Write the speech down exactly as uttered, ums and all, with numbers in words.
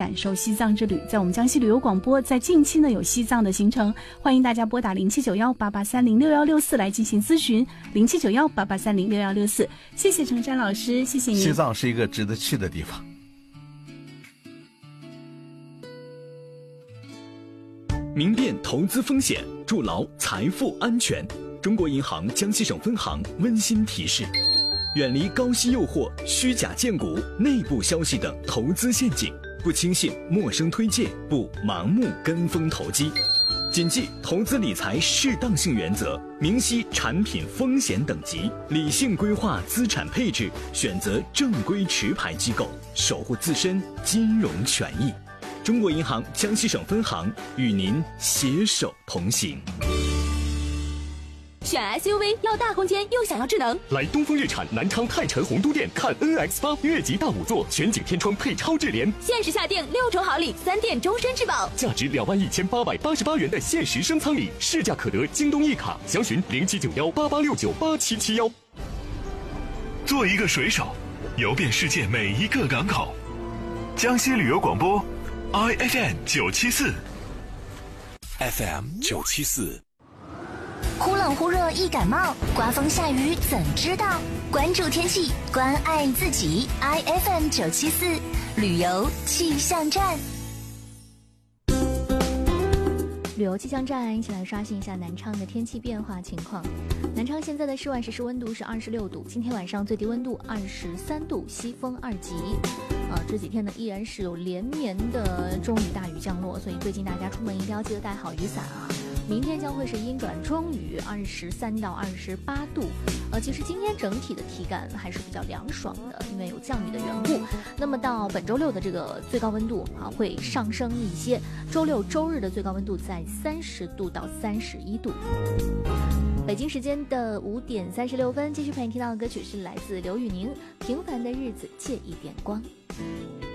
感受西藏之旅。在我们江西旅游广播，在近期呢有西藏的行程，欢迎大家拨打零七九幺八八三零六幺六四来进行咨询，零七九幺八八三零六幺六四。谢谢程山老师，谢谢您。 西藏是一个值得去的地方。 明辨投资风险，筑牢财富安全。中国银行江西省分行温馨提示：远离高息诱惑、虚假荐股、内部消息等投资陷阱，不轻信陌生推荐，不盲目跟风投机。谨记投资理财适当性原则，明晰产品风险等级，理性规划资产配置，选择正规持牌机构，守护自身金融权益。中国银行江西省分行与您携手同行。 选 S U V 要大空间又想要智能， 来东风日产南昌泰城洪都店看 N X 八 越级大五座全景天窗配超智联， 限时下定六重好礼，三电终身质保， 价值两万一千八百八十八元的限时升舱礼，市价可得京东一卡，详询零七九幺八八六九八七七幺。 做一个水手，游遍世界每一个港口。江西旅游广播 I F M 九七四 F M 九七四。 忽冷忽热易感冒，刮风下雨怎知道？关注天气，关爱自己。I F M 九七四旅游气象站。 旅游气象站，一起来刷新一下南昌的天气变化情况。南昌现在的室外实时温度是二十六度，今天晚上最低温度二十三度，西风二级。呃，这几天呢依然是有连绵的中雨大雨降落，所以最近大家出门一定要记得带好雨伞啊。明天将会是阴转中雨，二十三到二十八度。呃，其实今天整体的体感还是比较凉爽的，因为有降雨的缘故。那么到本周六的这个最高温度啊会上升一些，周六周日的最高温度在三十度到三十一度。北京时间的五点三十六分，继续陪你听到的歌曲是来自刘宇宁《平凡的日子借一点光》。